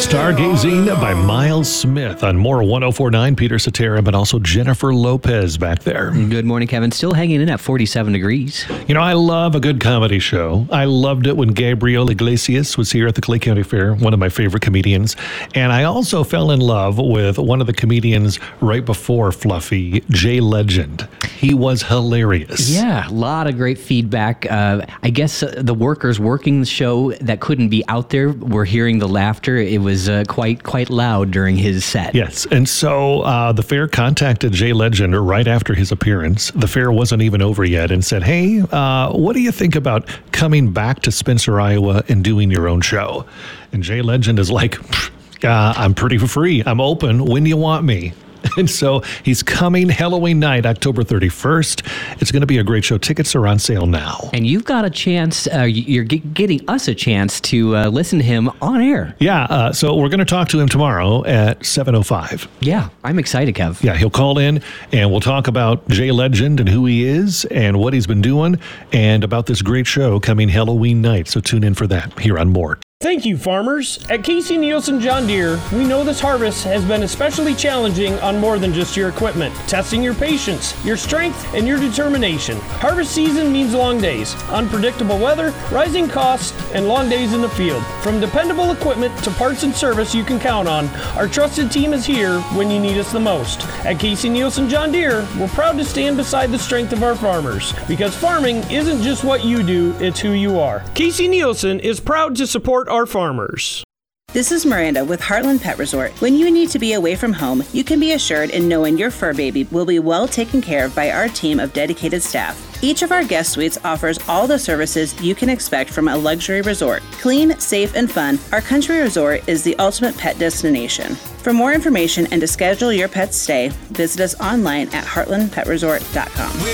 Stargazing by Miles Smith on more 104.9. Peter Cetera, but also Jennifer Lopez back there. Good morning, Kevin. Still hanging in at 47 degrees. You know, I love a good comedy show. I loved it when Gabriel Iglesias was here at the Clay County Fair, one of my favorite comedians. And I also fell in love with one of the comedians right before Fluffy, Jay Legend. He was hilarious. Yeah, a lot of great feedback. I guess the workers working the show that couldn't be out there were hearing the laughter. It was quite loud during his set. Yes, and so the fair contacted Jay Legend right after his appearance. The fair wasn't even over yet and said, hey, what do you think about coming back to Spencer, Iowa and doing your own show? And Jay Legend is like, I'm pretty free. I'm open. When do you want me? And so he's coming Halloween night, October 31st. It's going to be a great show. Tickets are on sale now. And you've got a chance, you're getting us a chance to listen to him on air. Yeah, so we're going to talk to him tomorrow at 7:05. Yeah, I'm excited, Kev. Yeah, he'll call in and we'll talk about Jay Legend and who he is and what he's been doing and about this great show coming Halloween night. So tune in for that here on More. Thank you, farmers. At Casey Nielsen John Deere, we know this harvest has been especially challenging on more than just your equipment, testing your patience, your strength, and your determination. Harvest season means long days, unpredictable weather, rising costs, and long days in the field. From dependable equipment to parts and service you can count on, our trusted team is here when you need us the most. At Casey Nielsen John Deere, we're proud to stand beside the strength of our farmers, because farming isn't just what you do, it's who you are. Casey Nielsen is proud to support our farmers. This is Miranda with Heartland Pet Resort. When you need to be away from home, you can be assured in knowing your fur baby will be well taken care of by our team of dedicated staff. Each of our guest suites offers all the services you can expect from a luxury resort. Clean, safe, and fun, our country resort is the ultimate pet destination. For more information and to schedule your pet's stay, visit us online at heartlandpetresort.com.